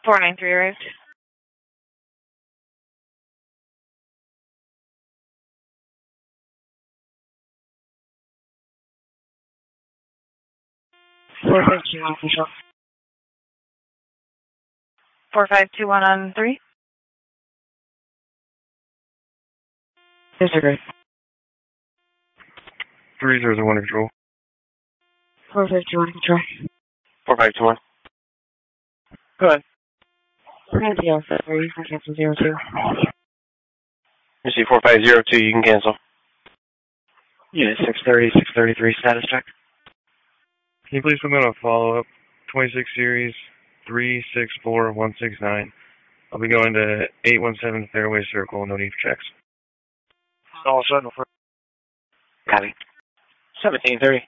493 arrived. Four 521 control. 4521 on 3. Disregard. 3001 control. 4521 control. 4521. Go ahead. We're going to be all set for you. You can cancel 02. You see 4502, you can cancel. Unit 630, 633, status check. Can you please put me on a follow-up? 26 series 364169. I'll be going to 817 Fairway Circle, no need for checks. All set. Copy. 1730.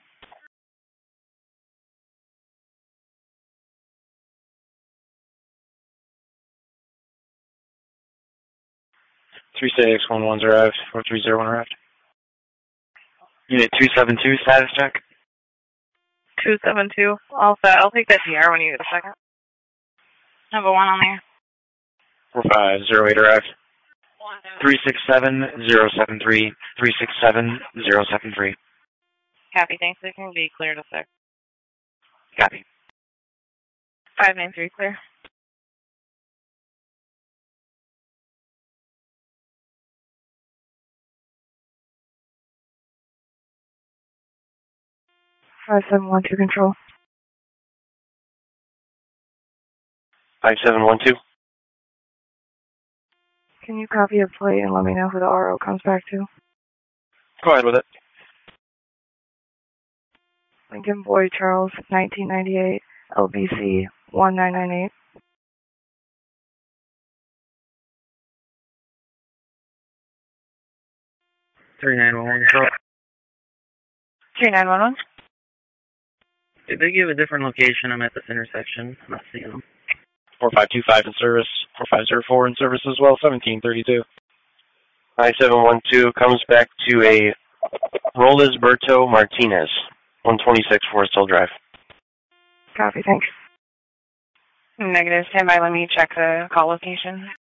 Three 3611's arrived. 4301 arrived. Unit 272, status check. 272. All set. I'll take that DR when you get a second. Number 1 on there. 4508 arrived. 367073. 367073. Copy. Thanks. It can be cleared up there. Copy. 593 clear. Five 712 control. 5712. Can you copy a plate and let me know who the RO comes back to? Go ahead with it. Lincoln Boyd Charles, 1998, LBC 1998. Three 911 control. 3911. Did they give a different location? I'm at this intersection. I'm not seeing them. 4525 in service. 4504 in service as well. 1732. 5712 comes back to a Rolisberto Martinez. 126 Forest Hill Drive. Copy, thanks. Negative. Stand by. Let me check the call location.